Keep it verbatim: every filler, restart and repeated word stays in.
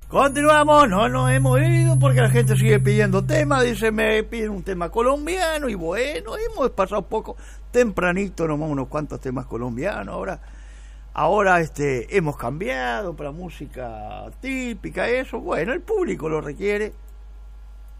Continuamos, no nos hemos ido porque la gente sigue pidiendo temas, dice, me piden un tema colombiano y bueno, hemos pasado poco, tempranito nomás unos cuantos temas colombianos, ahora ahora este hemos cambiado para música típica, eso, bueno, el público lo requiere.